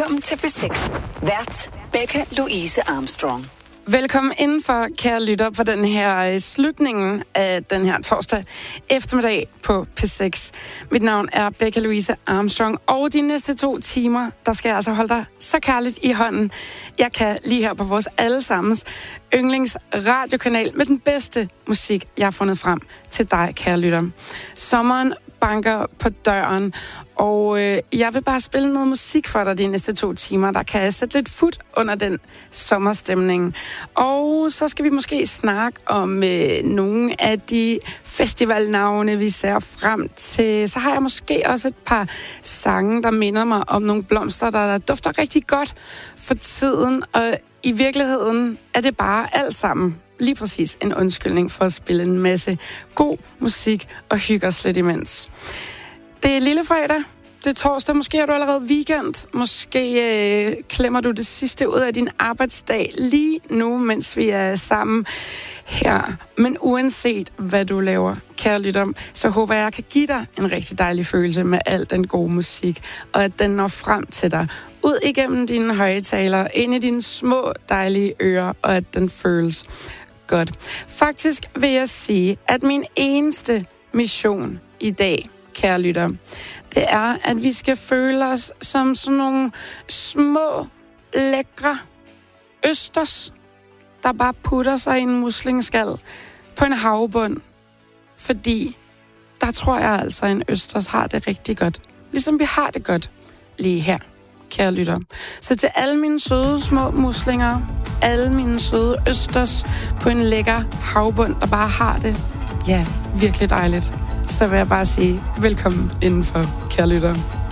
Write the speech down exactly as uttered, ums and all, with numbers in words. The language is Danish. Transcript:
Velkommen til B seks. Vært Becca Louise Armstrong. Velkommen indenfor, kære lytter, på den her slutningen af den her torsdag eftermiddag på P seks. Mit navn er Becca Louise Armstrong, og de næste to timer, der skal jeg altså holde dig så kærligt i hånden. Jeg kan lige her på vores allesammens yndlings radiokanal med den bedste musik, jeg har fundet frem til dig, kære lytter. Sommeren banker på døren, og øh, jeg vil bare spille noget musik for dig de næste to timer, der kan sætte lidt fut under den sommerstemning. Og så skal vi måske snakke om øh, nogle af de festivalnavne, vi ser frem til. Så har jeg måske også et par sange, der minder mig om nogle blomster, der, der dufter rigtig godt for tiden, og i virkeligheden er det bare alt sammen lige præcis en undskyldning for at spille en masse god musik og hygge os lidt imens. Det er lille fredag, det er torsdag, måske er du allerede weekend, måske øh, klemmer du det sidste ud af din arbejdsdag lige nu, mens vi er sammen her. Men uanset hvad du laver, kære lytter, så håber jeg, at jeg kan give dig en rigtig dejlig følelse med al den gode musik, og at den når frem til dig, ud igennem dine højtalere, ind i dine små dejlige ører, og at den føles godt. Faktisk vil jeg sige, at min eneste mission i dag, kære lytter, det er, at vi skal føle os som sådan nogle små, lækre østers, der bare putter sig i en muslingskal på en havbund. Fordi der tror jeg altså, at en østers har det rigtig godt. Ligesom vi har det godt lige her, kære lytter. Så til alle mine søde små muslinger, alle mine søde østers på en lækker havbund, der bare har det, ja, virkelig dejligt, så vil jeg bare sige velkommen indenfor, kære lytter.